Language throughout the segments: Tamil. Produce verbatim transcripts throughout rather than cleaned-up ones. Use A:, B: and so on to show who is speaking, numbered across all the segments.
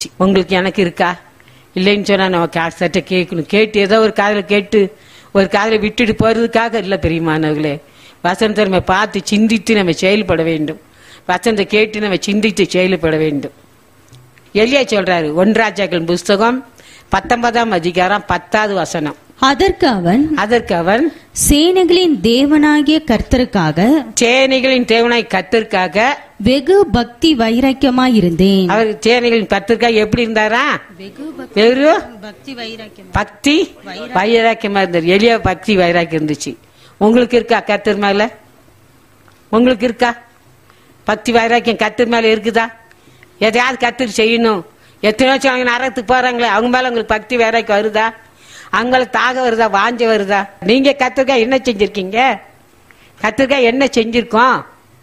A: உங்களுக்கு எனக்கு இருக்கா? இல்லைன்னு சொன்னா நம்ம சட்டை கேட்கணும். கேட்டு ஏதோ ஒரு காதில் கேட்டு ஒரு காதில் விட்டுட்டு போறதுக்காக இல்லை பிரியமானவர்களே. வசனத்தை நம்ம பார்த்து சிந்தித்து நம்ம செயல்பட வேண்டும். வசனத்தை கேட்டு நம்ம சிந்தித்து செயல்பட வேண்டும். எலியா சொல்றாரு, ஒன்றாஜாக்கள் புஸ்தகம் பத்தொன்பதாம் அதிகாரம் பத்தாவது வசனம்.
B: அதற்கு அவன்
A: அதற்கு அவன்
B: சேனைகளின் தேவனாகிய கர்த்தருக்காக
A: சேனைகளின் தேவனாய் கர்த்தருக்காக
B: வெகு பக்தி வைராக்கியமாய் இருந்தேன்.
A: அவர் சேனைகளின் கர்த்தருக்காக எப்படி இருந்தாரா? வெகு
B: பக்தி வைராக்கியம்
A: பக்தி வைராக்கியமா இருந்தார். எளிய பக்தி வைராக்கியம் இருந்துச்சு. உங்களுக்கு இருக்கா கர்த்தர் மேல? உங்களுக்கு இருக்கா பக்தி வைராக்கியம்? கர்த்தர் மேல இருக்குதா? எதையாவது கர்த்தர் செய்யணும். எத்தனை வருஷம் அவங்க நரகத்துக்கு போறாங்களே, அவங்க மேல உங்களுக்கு பக்தி வைராக்கியம் வருதா? அவங்கள தாக வருதா? வாஞ்ச வருதா? நீங்க கர்த்தருக்கா என்ன செஞ்சிருக்கீங்க? கர்த்தருக்கா என்ன செஞ்சிருக்கோம்?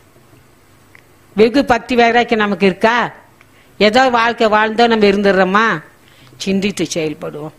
A: வெகு பக்தி வைராக்கியம் நமக்கு இருக்கா? ஏதோ வாழ்க்கை வாழ்ந்தோ நம்ம இருந்துடுறோமா? சிந்தித்து செயல்படுவோம்.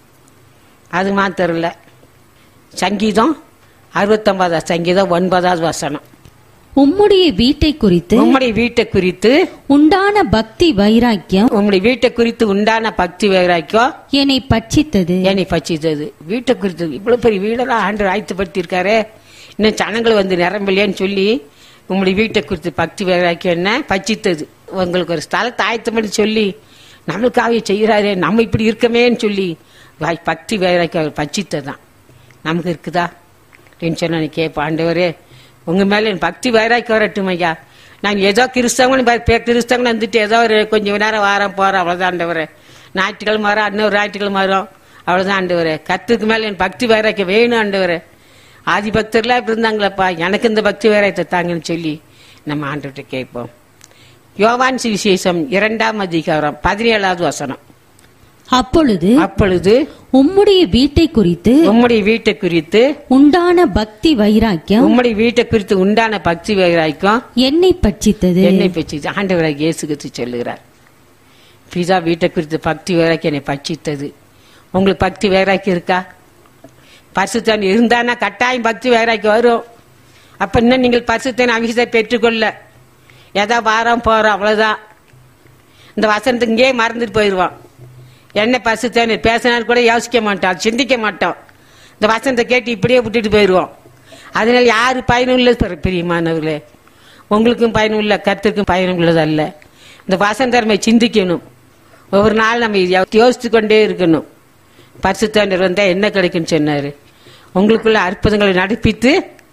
A: அது மாத்திரம் இல்லை. சங்கீதம் அறுபத்தொன்பதாவது சங்கீதம் ஒன்பதாவது வசனம்.
B: உம்முடைய வீட்டை குறித்து
A: உம்முடைய வீட்டை குறித்து
B: உண்டான பக்தி வைராக்கியம்
A: உம்முடைய வீட்டை குறித்து உண்டான பக்தி வைராக்கியம்
B: என்னை பட்சித்தது
A: என்னை பட்சித்தது. வீட்டை குறித்து இவ்வளவு பெரிய வீடெல்லாம் ஆண்டு ஆயத்தப்படுத்தி இருக்காரு. இன்னும் ஜனங்கள் வந்து நிரம்பலையான்னு சொல்லி உங்களுடைய வீட்டை குறித்து பக்தி வைராக்கியம் என்ன பட்சித்தது. உங்களுக்கு ஒரு ஸ்தலத்தை ஆயத்தம் பண்ணி சொல்லி நம்மளுக்காக செய்கிறாரே, நம்ம இப்படி இருக்கமேன்னு சொல்லி பக்தி வைராக்கியம் பட்சித்ததான். நமக்கு இருக்குதா அப்படின்னு சொன்னா நீ கேட்ப, ஆண்டவரே உங்க மேல என் பக்தி வைராக்கியம் வரட்டும் ஐயா. நான் ஏதோ கிறிஸ்தவங்க கிறிஸ்தவங்க வந்துட்டு ஏதோ ஒரு கொஞ்சம் நேரம் வாரம் போறோம், அவ்வளவுதான் ஆண்டவரே. ஞாயிற்றுக்கிழமை வரோம், இன்னொரு ஞாயிற்றுக்கிழமை வரோம், அவ்வளவுதான் ஆண்டவரே. கத்துக்கு மேல என் பக்தி வைராக்கியம் வேணும் ஆண்டவரே. ஆதி பக்தர்லாம் இப்படி இருந்தாங்களப்பா, எனக்கு இந்த பக்தி வைராக்கியத்தை தாங்கன்னு சொல்லி நம்ம ஆண்டவர்கிட்ட கேட்போம். யோவான் சுவிசேஷம் இரண்டாம் அதிகாரம் பதினேழாவது வசனம்.
B: அப்பொழுது
A: அப்பொழுது
B: உம்முடைய வீட்டை குறித்து
A: உம்முடைய வீட்டை குறித்து
B: உண்டான பக்தி வைராக்கியம்
A: உம்முடைய வீட்டை குறித்து உண்டான பக்தி வைராக்கியம்
B: என்னை பட்சித்தது
A: என்னை பட்சித்தது. ஆண்டவராகிய இயேசு கிறிஸ்து சொல்லுகிறார், பிதா வீட்டை குறித்து பக்தி வைராக்கியம் என்னை பட்சித்தது. உங்களுக்கு பக்தி வைராக்கியம் இருக்கா? பரிசுத்தன் இருந்தானா கட்டாயம் பக்தி வைராக்கியம் வரும். அப்ப இன்னும் நீங்கள் பரிசுத்தன் அபிஷேகத்தை பெற்றுக்கொள்ள ஏதா வாரம் போறோம், அவ்வளவுதான். இந்த வசனத்துக்கு இங்கே மறந்துட்டு போயிடுவான். என்ன பரிசுத்தன் பேசினாலும் கூட யோசிக்க மாட்டோம், சிந்திக்க மாட்டோம். இந்த வசனத்தை கேட்டு இப்படியே விட்டுட்டு போயிடுவோம். அதனால யாரு பயனுள்ள பிரியமானவர்களே? உங்களுக்கும் பயனுள்ள, கர்த்தருக்கும் பயனுள்ளது அல்ல. இந்த வசனத்தை நம்ம சிந்திக்கணும். ஒவ்வொரு நாள் நம்ம யோசித்து கொண்டே இருக்கணும். பரிசுத்தர் வந்தா என்ன கிடைக்குன்னு சொன்னாரு. உங்களுக்குள்ள அற்புதங்களை நடப்பித்து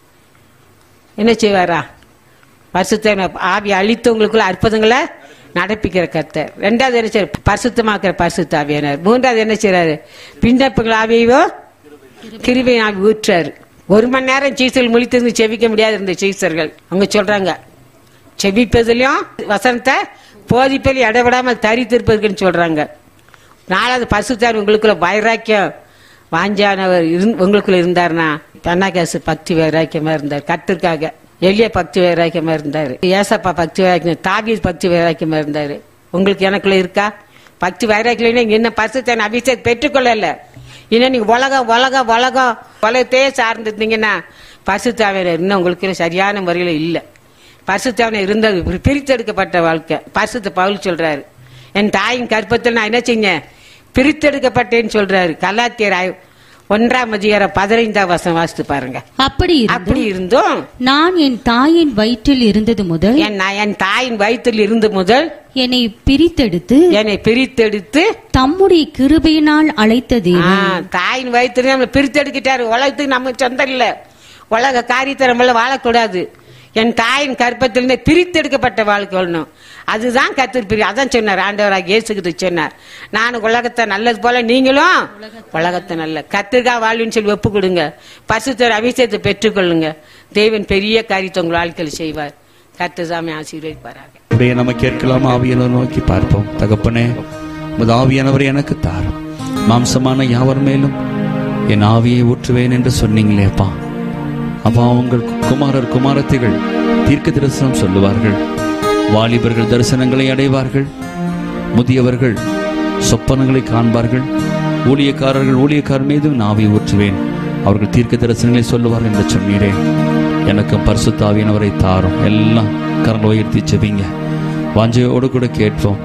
A: என்ன செய்வாரா? பரிசுத்தர் ஆவி அழித்து உங்களுக்குள்ள அற்புதங்களை நடப்பிக்கிற கர்த்தர். ரெண்டாவது என்ன செய்ய? பரிசுத்தமாக்குற பரிசுத்த ஆவியானார். மூன்றாவது என்ன செய்யறாரு? பின்னப்புகள் ஆவியோ கிருபை ஆவி ஊற்றாரு. ஒரு மணி நேரம் சீசர்கள் முழித்திருந்து செவிக்க முடியாது இருந்த சீசர்கள் அவங்க சொல்றாங்க, செவிப்பதிலையும் வசனத்தை போதிப்பதில் இடவிடாமல் தரித்திருப்பதுன்னு சொல்றாங்க. நாலாவது பரிசுத்தார் உங்களுக்குள்ள வைராக்கியம் வாஞ்சானவர் உங்களுக்குள்ள இருந்தார்னா பெண்ணாகாசு பக்தி வைராக்கியமா இருந்தார். கர்த்தருக்காக எளிய பக்தி வைராக்கியமா இருந்தாரு. ஏசப்பா பக்தி வைராக்கியம், தாவீது பக்தி வைராக்கியமா இருந்தாரு. உங்களுக்கு எனக்குள்ள இருக்கா பக்தி வைராக்கியம்? என்ன பரிசுத்தன் அபிஷேகம் பெற்றுக்கொள்ளல, இன்னும் நீங்க உலகம் உலகம் உலகம் உலகத்தையே சார்ந்திருந்தீங்கன்னா பரிசுத்தாவியர் இன்னும் உங்களுக்கு சரியான முறையில இல்ல. பரிசுத்தாவியர் இருந்தது பிரித்தெடுக்கப்பட்ட வாழ்க்கை. பரிசுத்த பவுல் சொல்றாரு, என் தாயின் கற்பத்தில் நான் என்ன செஞ்சேன்? பிரித்தெடுக்கப்பட்டேன்னு சொல்றாரு. கலாத்தியர் ஒன்றாம் அதிகாரம் பதினைந்தாம் வசனம் வாசித்து பாருங்க.
B: அப்படி
A: அப்படி இருந்தும்
B: நான் என் தாயின் வயிற்றில் இருந்தது முதல்
A: என் தாயின் வயிற்றில் இருந்து முதல்
B: என்னை பிரித்தெடுத்து
A: என்னை பிரித்தெடுத்து
B: தம்முடைய கிருபையினால் அழைத்ததே.
A: தாயின் வயிற்றில் நம்ம பிரித்தெடுக்கிட்டாரு. உலகத்துக்கு நம்ம சொந்தம் இல்ல, உலக காரியத்தை நம்மள வாழக்கூடாது. என் தாயின் கற்பத்திலிருந்து பிரித்தெடுக்கப்பட்ட வாழ்க்கை வரணும். அதுதான் கர்த்தர் பிரி. அதான் சொன்னார் ஆண்டவராக இயேசு கிறிஸ்து சொன்னார், நான் உலகத்தை நல்லது போல நீங்களும் உலகத்தை நல்ல கர்த்தருக்காக வாழ்வின்னு சொல்லி ஒப்பு கொடுங்க. பரிசுத்தர் அபிஷேகத்தை பெற்றுக்கொள்ளுங்க. தேவன் பெரிய காரியத்தை உங்கள் வாழ்க்கையில் செய்வார். கர்த்தர் தாமே ஆசீர்வதிப்பாராக.
C: அப்படியே நம்ம கேட்கலாம். ஆவியானவர் நோக்கி பார்ப்போம். தகப்பனே, உமது ஆவியானவர் எனக்கு தாரும். மாம்சமான யாவர் மேலும் என் ஆவியை ஊற்றுவேன் என்று சொன்னீங்களேப்பா. அப்பா, உங்கள் குமாரர் குமாரத்திகள் தீர்க்க தரிசனம் சொல்லுவார்கள், வாலிபர்கள் தரிசனங்களை அடைவார்கள், முதியவர்கள் சொப்பனங்களை காண்பார்கள், ஊழியக்காரர்கள் ஊழியக்காரர் மீதும் நாவை ஊற்றுவேன், அவர்கள் தீர்க்க தரிசனங்களை சொல்லுவார்கள் என்று சொன்னீரே. எனக்கும் பரிசுத்த ஆவியானவரை தாரும். எல்லாம் கரங்களை உயர்த்தி செபிங்க. வாஞ்சையோடு கூட கேட்போம்.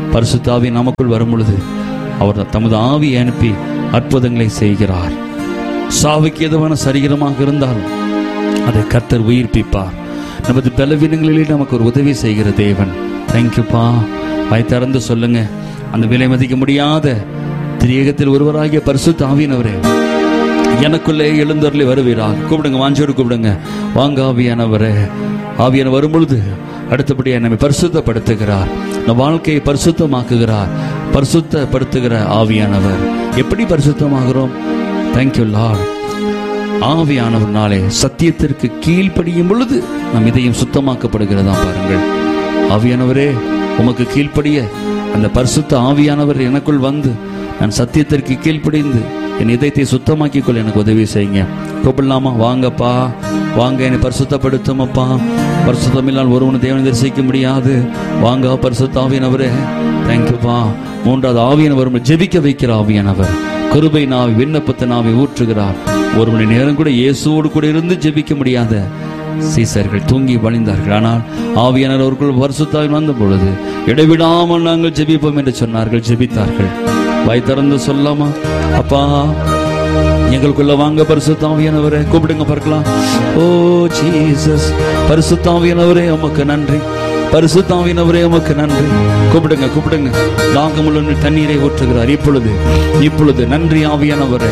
C: பரிசுத்த ஆவி நமக்குள் வரும் பொழுது அவர் தமது ஆவியை அனுப்பி அற்புதங்களை செய்கிறார். சாவுக்கு எதுவான சரீரமாக இருந்தாலும் அதை கர்த்தர் உயிர்ப்பிப்பார். நமது பலவீனங்களிலே நமக்கு ஒரு உதவி செய்கிற தேவன். தேங்க்யூப்பா. வாய் திறந்து சொல்லுங்க, அந்த விலை மதிக்க முடியாத திரியகத்தில் ஒருவராகிய பரிசுத்த ஆவியானவரே எனக்குள்ளே எழுந்தருளி வருவீராக. கூப்பிடுங்க, வாஞ்சோடு கூப்பிடுங்க. வாங்க ஆவியானவரே. ஆவியான வரும் பொழுது அடுத்தபடியாக நம்மை பரிசுத்தப்படுத்துகிறார், நம் வாழ்க்கையை பரிசுத்தமாக்குகிறார். பரிசுத்தப்படுத்துகிற ஆவியானவர். எப்படி பரிசுத்தமாகிறோம்? Thank you Lord. ஆவியானவர்னாலே சத்தியத்திற்கு கீழ்ப்படியும் பொழுது நம் இதயம் சுத்தமாக்கப்படுகிறதா பாருங்கள். ஆவியானவரே, உமக்கு கீழ்ப்படிய அந்த பரிசுத்த ஆவியானவர் எனக்குள் வந்து நான் சத்தியத்திற்கு கீழ்ப்படிந்து என் இதயத்தை சுத்தமாக்கிக் கொள்ள எனக்கு உதவி செய்யுங்க. கூப்பிடலாமா? வாங்கப்பா, வாங்க, என்னை பரிசுத்தப்படுத்தும் அப்பா. பரிசுத்தமில்லால் ஒருவனை தேவனை தரிசிக்க முடியாது. வாங்க பரிசுத்த ஆவியானவரே. தேங்க்யூப்பா. மூன்றாவது ஆவியானவர் ஜெபிக்க வைக்கிற ஆவியானவர். கிருபை நாவி விண்ணப்பத்தை நாவி ஊற்றுகிறார். ஒரு மணி நேரம் கூட இயேசுவோடு கூட இருந்து ஜெபிக்க முடியாத சீசர்கள் தூங்கி வழிந்தார்கள். ஆனால் ஆவியானவர் அவர்கள் பரிசுத்தாவின் வந்த பொழுது இடைவிடாமல் நாங்கள் ஜெபிப்போம் என்று சொன்னார்கள். ஜெபித்தார்கள். வாய் திறந்து சொல்லாமா? அப்பா, எங்களுக்குள்ள வாங்க பரிசுத்த ஆவியானவரே. கூப்பிடுங்க பார்க்கலாம். ஓ ஜீசஸ். பரிசுத்த ஆவியானவரே உமக்கு நன்றி. பரிசுத்த ஆவியானவரே உமக்கு நன்றி. கூப்பிடுங்க, கூப்பிடுங்க. தாகமுள்ள தண்ணீரை ஊற்றுகிறார் இப்பொழுது, இப்பொழுது. நன்றி ஆவியானவரே.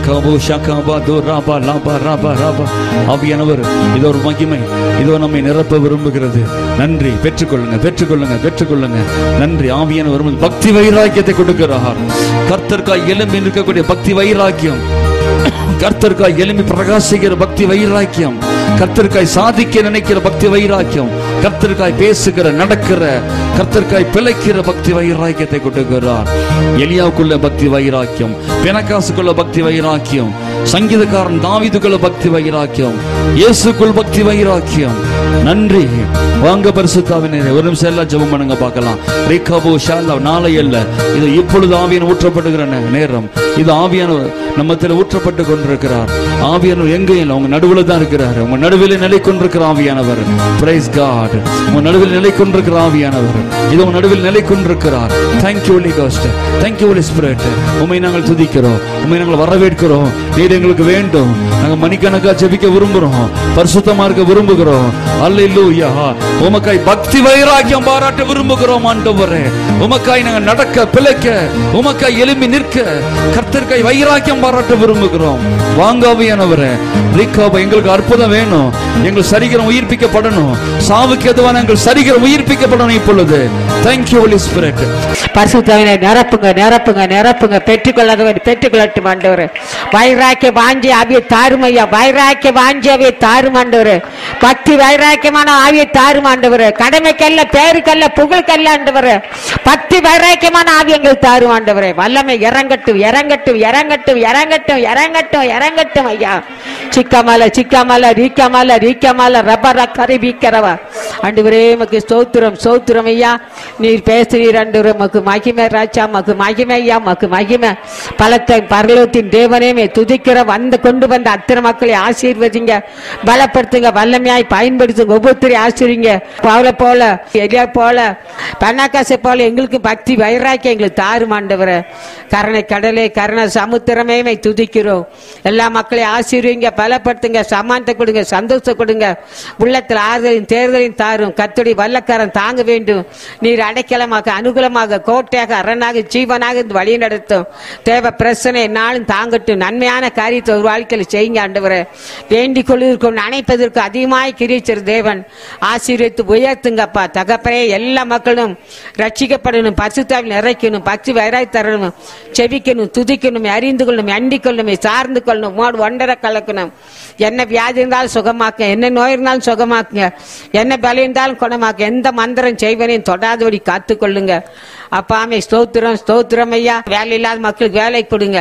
C: ஆவியானவர் இது ஒரு மகிமை, இதோ நம்மை நிரப்ப விரும்புகிறது. நன்றி. பெற்றுக்கொள்ளுங்க, பெற்றுக்கொள்ளுங்க, பெற்றுக்கொள்ளுங்க. நன்றி. ஆவியானவர் பக்தி வைராக்கியத்தை கொடுக்கிறார். கர்த்தர்க்காய் எலும்பி இருக்கக்கூடிய பக்தி வைராக்கியம், கர்த்தர்க்காய் எலும்பி பிரகாசிக்கிற பக்தி வைராக்கியம், கர்த்தர்க்காய் சாதிக்க நினைக்கிற பக்தி வைராக்கியம், கர்த்தர்க்காய் பேசுகிற நடக்கிற, கர்த்தர்க்காய் பிழைக்கிற பக்தி வைராக்கியத்தை கொடுக்கிறார். எலியாவுக்குள்ள பக்தி வைராக்கியம், பெனகாசுக்குள்ள பக்தி வைராக்கியம், சங்கீதக்காரன் தாவீதுக்குள்ள பக்தி வைராக்கியம், இயேசுக்குள் பக்தி வைராக்கியம். நன்றி. வாங்க பரிசுத்தாவினரே. ஒரு நிமிஷம் எல்லாம் ஜெபம் பண்ணுங்க பார்க்கலாம். ரேகாபோ ஷாலா. நாளை அல்ல, இது இப்பொழுது ஆவியான ஊற்றப்படுகிற நேரம். இது ஆவியானவர் நம்மத்தில் ஊற்றப்பட்டு கொண்டிருக்கிறார். ஆவியானவர் எங்க இல்லை, உங்க நடுவில் தான் இருக்கிறார். உங்க நடுவில் நிலை கொண்டிருக்கிற ஆவியானவர். Price God. உங்க நடுவில் நிலை கொண்டிருக்கிற ஆவியானவர் இது உங்க நடுவில் நிலை கொண்டிருக்கிறார். Thank you Holi cost. Thank you Holi spirit. உம்மை நாங்கள் துதிக்கிறோம், உம்மை நாங்கள் வரவேற்கிறோம். நீர் எங்களுக்கு வேண்டும். நாங்கள் மணிக்கணக்கா ஜெபிக்க விரும்புகிறோம், பரிசுத்தமா இருக்க விரும்புகிறோம். அல்லேலூயா. உமக்காய் பக்தி வைராக்கியம் பாராட்ட விரும்புகிறோம் ஆண்டவரே. உமக்காய் நாங்கள் நடக்க பிழைக்க, உமக்காய் எழும்பி நிற்க, கர்த்தர்க்காய் வைராக்கியம் பாராட்ட விரும்புகிறோம். வாங்க ஆவியானவரே. எங்களுக்கு அற்புதம் வேணும். எங்கள் சரீரம் உயிர்ப்பிக்கப்படணும். சாவுக்கு எதுவான எங்கள் சரீரம் உயிர்ப்பிக்கப்படணும் இப்பொழுது. Thank you Holi spirit.
A: பரிசுத்தவனை நிரப்புங்க, நிரப்புங்க, நிரப்புங்க. பெற்றுக்கொள்ளாதவன் பெற்றுக்கொள்ளட்டும் ஆண்டவரே. வைராக்கிய வாஞ்சி ஆவியை தாரும் ஐயா. வைராக்கிய வாஞ்சி ஆவியை தாரும் ஆண்டவரே. பக்தி வைராக்கியமான ஆவியை தாரும் ஆண்டவரே. கடமைக்கல்ல, பேருக்கல்ல, புகழ்க்கல்ல ஆண்டவரே. பக்தி வைராக்கியமான ஆவி எங்கள் தாரும் ஆண்டவரே. வல்லமை இறங்கட்டும், இறங்கட்டும், இறங்கட்டும், இறங்கட்டும், இறங்கட்டும், இறங்கட்டும் ஐயா. சிக்கமல சிக்கமல ரீக்கமல ரீக்கமல ரப்பர கரி வீக்கிறவா ஆண்டவரே. மக்கு ஸ்தோத்திரம், ஸ்தோத்திரம் ஐயா. நீர் பேசுறீர் ஆண்டவரே. மக்கு மகிமை ராஜா, மக்கு மகிமை ஐயா, மக்கு மகிமை. பலத்தை பரலோகத்தின் தேவனே துதிக்கிற வந்து கொண்டு வந்த அத்தனை மக்களை ஆசீர்வதிங்க, பலப்படுத்துங்க, வல்லமையாய் பயன்படுத்துங்க. ஒவ்வொருத்தரையும் ஆசீர்வதிங்க. பவுலை போல, எலியா போல, பெனாகாசை போல எங்களுக்கு பக்தி வைராக்கியம் எங்களுக்கு தாரும் ஆண்டவரே. கருணை கடலே, கருணை சமுத்திரமே துதிக்கிறோம். எல்லா மக்களையும் ஆசீர்வதிங்க, பலப்படுத்துங்க, சமானத்தை கொடுங்க, சந்தோஷத்தை கொடுங்க. உள்ளத்தில் ஆறுதலின் தேர்தலின் தாரும். கர்த்தருடைய வல்லக்கரம் தாங்க வேண்டும். நீர் அடைக்கலமாக, அனுகூலமாக, கோட்டையாக, அரணாக, ஜீவனாக வழி நடத்தும். தேவ பிரச்சனை நாளும் தாங்கட்டும். நன்மையான காரியத்தை ஒரு வாழ்க்கையில் செய்யுங்க ஆண்டவரே. வேண்டிக் கொள்வதற்கும் நினைப்பதற்கு அதிகமாய் கிரிச்சர் தேவன் ஆசீர்வதித்து உயர்த்துங்கப்பா. தகப்பனே, எல்லா மக்களும் ரட்சிக்கப்படணும், பரிசுத்தாவில் நிறைக்கணும், பக்தி வைராய் தரணும், செபிக்கணும், துதிக்கணும், அறிந்து கொள்ளணும், அண்டிக் கொள்ளணும், சார்ந்து கொள்ளணும், மோடு ஒன்றரை கலக்கணும். என்ன வியாதி இருந்தாலும் சுகமாக்குங்க, என்ன நோய் இருந்தாலும் சுகமாக்குங்க, என்ன பலம் இருந்தாலும் குணமாக்கு. எந்த மந்திரம் செய்வனையும் தொடாதபடி காத்து கொள்ளுங்க அப்பாமே. ஸ்தோத்திரம், ஸ்தோத்திரம் ஐயா. வேலை இல்லாத மக்களுக்கு வேலை கொடுங்க.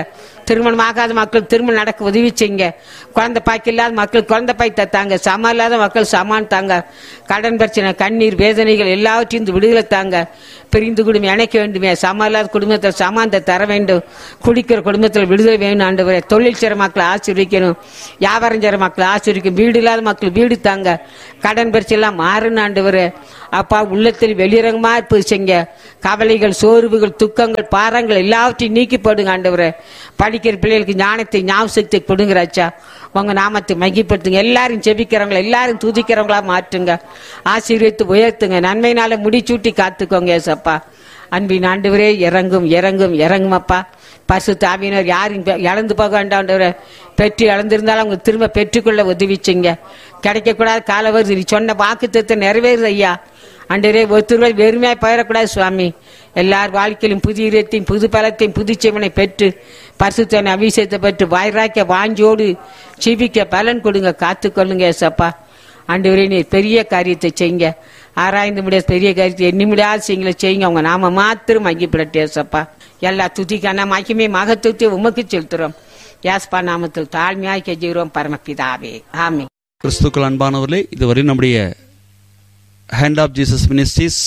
A: திருமணம் ஆகாத மக்கள் திருமணம் நடக்க உதவி செய்யுங்க. குழந்தை பாய்க்கு இல்லாத மக்கள் குழந்தை பாய் தாங்க. சமம் இல்லாத மக்கள் சமான் தாங்க. கடன் பிரச்சனை, கண்ணீர், வேதனைகள் எல்லாவற்றையும் விடுதலை தாங்க. பிரிந்து குடும்பம் இணைக்க வேண்டுமே. சமம் இல்லாத குடும்பத்தில் சமானத்தை தர வேண்டும். குடிக்கிற குடும்பத்தில் விடுதலை வேணும் ஆண்டவரே. தொழில் செய்கிற மக்களை ஆசீர்வதிக்கணும். வியாபாரம் செய்கிற மக்களை ஆசீர்வதிக்கணும். வீடு இல்லாத மக்கள் வீடு தாங்க. கடன் பிரச்சனை எல்லாம் மாறுன்னு ஆண்டவரே. அப்பா உள்ளத்தில் வெளிரங்கமா இருப்பது செய்ங்க. கவலைகள், சோர்வுகள், துக்கங்கள், பாரங்கள் எல்லாவற்றையும் நீக்கி போடுங்க ஆண்டவரே. படிக்கிற பிள்ளைகளுக்கு ஞானத்தை, ஞாபகத்தை கொடுங்கிறாச்சா. உங்க நாமத்தை மகிப்படுத்துங்க. எல்லாரும் செபிக்கிறவங்கள எல்லாரும் துதிக்கிறவங்களா மாற்றுங்க. ஆசீர்வதித்து உயர்த்துங்க. நன்மையினால முடிச்சூட்டி காத்துக்கோங்க ஏசப்பா. அன்பின் ஆண்டவரே இறங்கும் இறங்கும் இறங்கும் அப்பா. பரிசுத்த ஆவியினர் யாரும் இழந்து போக வேண்டாம். பெற்று இழந்திருந்தாலும் அவங்க திரும்ப பெற்றுக்கொள்ள உதவிச்சிங்க. கிடைக்கக்கூடாது கால வருது. சொன்ன வாக்குத்தத்தை நிறைவேறுது ஐயா. ஆண்டவரே ஒருத்தர் வெறுமையாய் பயிரக்கூடாது சுவாமி. எல்லார் வாழ்க்கையிலும் புதிய இடத்தையும் புது பலத்தையும் புதுச்செவனை பெற்று பரிசுத்தனை அபிஷேகத்தை பெற்று வாய்ராக்க வாஞ்சோடு ஜீவிக்க பலன் கொடுங்க. காத்துக்கொள்ளுங்க ஏசப்பா. ஆண்டவரே நீர் பெரிய காரியத்தை செய்யுங்க. ஆராய்ந்து முடியாத பெரிய காரியத்தை எண்ணி முடியாத செய்யுங்கள செய்யுங்க. அவங்க நாம மாத்திரம் மகிப்படட்டே ஏசப்பா. எல்லா துதிக்கான மகிமே மகத்துவத்தை உமக்கு செலுத்துறோம். யாஸ்பா நாமத்தில் தாழ்மையாய் கெஞ்சுகிறோம் பரமபிதாவே, ஆமென்.
C: கிறிஸ்துக்கள் அன்பானவர்களே, இதுவரை நம்முடைய hand of Jesus ministries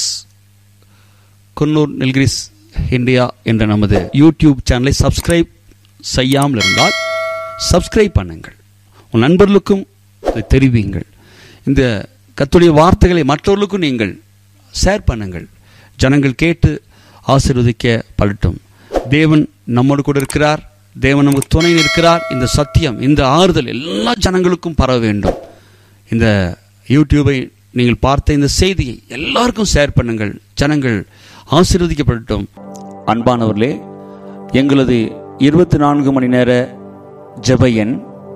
C: Coonoor Nilgiris India என்ற நமது யூடியூப் சேனலை சப்ஸ்கிரைப் செய்யாமல் இருந்தால் சப்ஸ்கிரைப் பண்ணுங்கள். உன் நண்பர்களுக்கும் அதை தெரிவிங்கள். இந்த கர்த்தருடைய வார்த்தைகளை மற்றவர்களுக்கும் நீங்கள் ஷேர் பண்ணுங்கள். ஜனங்கள் கேட்டு ஆசீர்வதிக்கப்படட்டும். தேவன் நம்மோடு கூட இருக்கிறார். தேவன் நமக்கு துணை இருக்கிறார். இந்த சத்தியம், இந்த ஆறுதல் எல்லா ஜனங்களுக்கும் பரவ வேண்டும். இந்த யூடியூபை நீங்கள் பார்த்த இந்த செய்தியை எல்லாருக்கும் ஷேர் பண்ணுங்கள். ஜனங்கள் ஆசீர்வதிக்கப்படட்டும். அன்பானவர்களே, எங்களது இருபத்தி நான்கு மணி நேர ஜெப எண்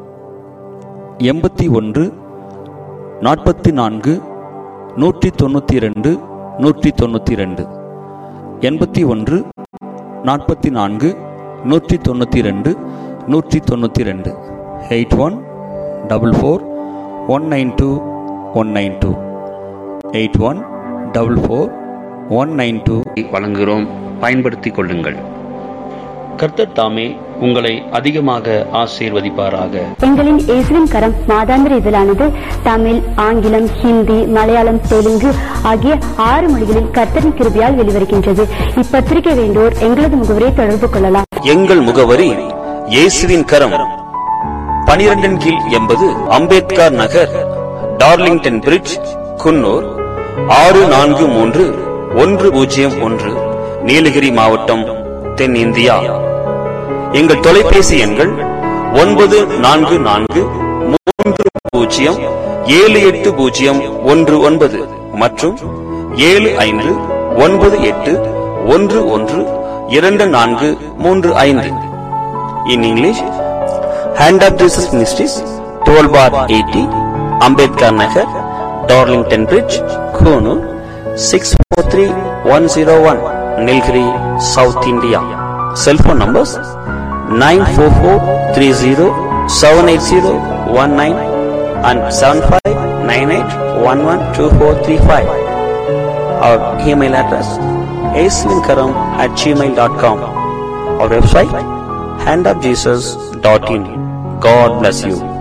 C: எண்பத்தி ஒன்று நாற்பத்தி நான்கு நூற்றி தொண்ணூற்றி ரெண்டு நூற்றி தொண்ணூற்றி ரெண்டு எண்பத்தி ஒன்று நாற்பத்தி நான்கு நூற்றி தொண்ணூற்றி ரெண்டு நூற்றி தொண்ணூற்றி ரெண்டு eight one double four one nine two one nine two eight one double four one nine two வழங்குகிறோம். பயன்படுத்திக் கொள்ளுங்கள். கர்த்தர் தாமே உங்களை அதிகமாக ஆசீர்வதிப்பாராக.
D: எங்களின் இயேசுவின் கரம் மாதாந்திர இதழானது தமிழ், ஆங்கிலம், ஹிந்தி, மலையாளம், தெலுங்கு ஆகிய ஆறு மொழிகளில் கர்த்தரின் கிருபையால் வெளிவருகின்றது. இப்பத்திரிகை வேண்டோர் எங்களது முகவரியை தொடர்பு கொள்ளலாம்.
E: எங்கள் முகவரி இயேசுவின் கரம், பனிரெண்டின் கீழ் எண்பது அம்பேத்கர் நகர், டார்லிங்டன் பிரிட்ஜ், குன்னூர் ஆறு நான்கு மூன்று ஒன்று பூஜ்ஜியம் ஒன்று, நீலகிரி மாவட்டம், தென் இந்தியா. எங்கள் தொலைபேசி எண்கள் ஒன்பது நான்கு நான்கு மூன்று பூஜ்ஜியம் ஏழு எட்டு பூஜ்ஜியம் ஒன்று ஒன்பது மற்றும் ஏழு ஐந்து ஒன்பது எட்டு ஒன்று ஒன்று இரண்டு நான்கு மூன்று ஐந்து. In English, hand of Jesus ministries, twelve bar eighty, Ambedkar Nagar, Darlington bridge, Coonoor six four three one zero one, Nilgiri, South India. Cell phone numbers nine four four three zero seven eight zero one nine and seven five nine eight one one two four three five. Our email address aislinkaram at gmail dot com. Our website hand of jesus dot in. God bless you.